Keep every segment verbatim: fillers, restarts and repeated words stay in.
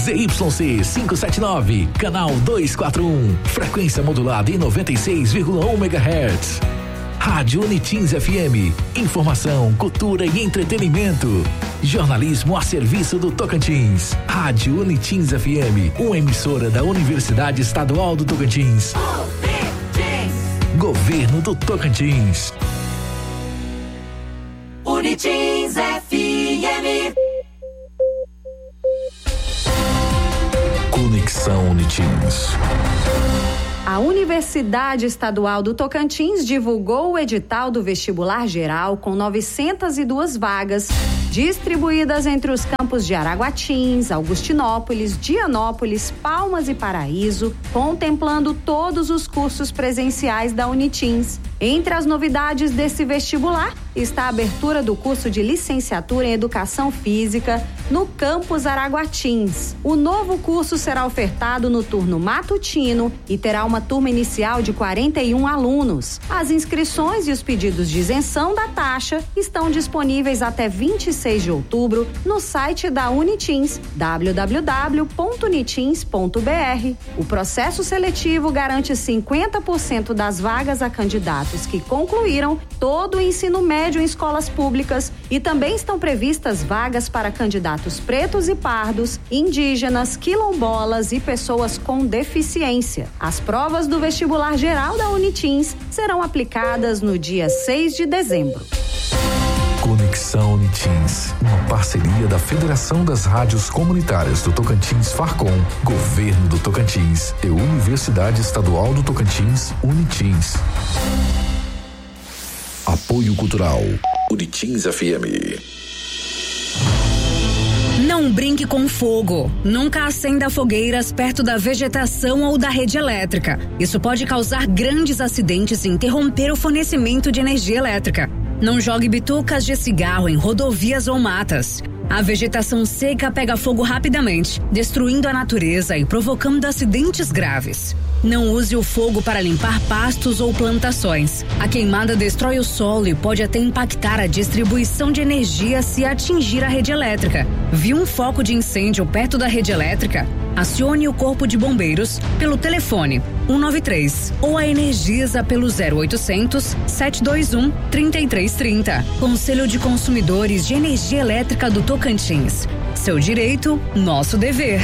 Z Y C quinhentos e setenta e nove, canal duzentos e quarenta e um, frequência modulada em noventa e seis vírgula um megahertz. Rádio Unitins F M, informação, cultura e entretenimento. Jornalismo a serviço do Tocantins. Rádio Unitins F M, uma emissora da Universidade Estadual do Tocantins. Governo do Tocantins. Unitins F M. Conexão Unitins. A Universidade Estadual do Tocantins divulgou o edital do vestibular geral com novecentas e duas vagas, distribuídas entre os campos de Araguatins, Augustinópolis, Dianópolis, Palmas e Paraíso, contemplando todos os cursos presenciais da Unitins. Entre as novidades desse vestibular está a abertura do curso de licenciatura em Educação Física no campus Araguatins. O novo curso será ofertado no turno matutino e terá uma turma inicial de quarenta e um alunos. As inscrições e os pedidos de isenção da taxa estão disponíveis até vinte e seis de outubro no site da Unitins, w w w ponto unitins ponto b r. O processo seletivo garante cinquenta por cento das vagas a candidatos que concluíram todo o ensino médio em escolas públicas e também estão previstas vagas para candidatos pretos e pardos, indígenas, quilombolas e pessoas com deficiência. As provas do vestibular geral da Unitins serão aplicadas no dia seis de dezembro. Conexão Unitins, uma parceria da Federação das Rádios Comunitárias do Tocantins Farcom, Governo do Tocantins e Universidade Estadual do Tocantins, Unitins. Apoio Cultural, Unitins F M. Não brinque com fogo. Nunca acenda fogueiras perto da vegetação ou da rede elétrica. Isso pode causar grandes acidentes e interromper o fornecimento de energia elétrica. Não jogue bitucas de cigarro em rodovias ou matas. A vegetação seca pega fogo rapidamente, destruindo a natureza e provocando acidentes graves. Não use o fogo para limpar pastos ou plantações. A queimada destrói o solo e pode até impactar a distribuição de energia se atingir a rede elétrica. Viu um foco de incêndio perto da rede elétrica? Acione o Corpo de Bombeiros pelo telefone um nove três ou a Energisa pelo zero oitocentos, sete dois um, trinta e três trinta. Conselho de Consumidores de Energia Elétrica do Tocantins. Seu direito, nosso dever.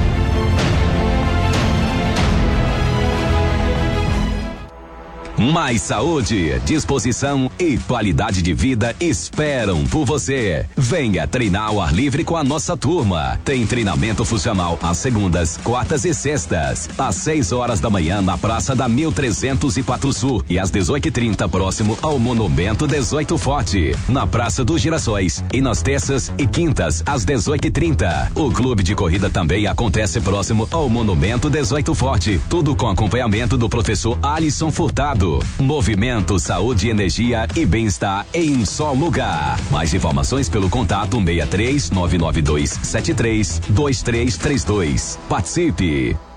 Mais saúde, disposição e qualidade de vida esperam por você. Venha treinar ao ar livre com a nossa turma. Tem treinamento funcional às segundas, quartas e sextas, às seis horas da manhã na Praça da mil trezentos e quatro Sul e às dezoito e trinta próximo ao Monumento dezoito Forte, na Praça dos Girassóis, e nas terças e quintas às dezoito e trinta. O clube de corrida também acontece próximo ao Monumento dezoito Forte, tudo com acompanhamento do professor Alisson Furtado. Movimento, saúde, energia e bem-estar em um só lugar. Mais informações pelo contato seis três nove nove dois sete três dois três três dois. Participe!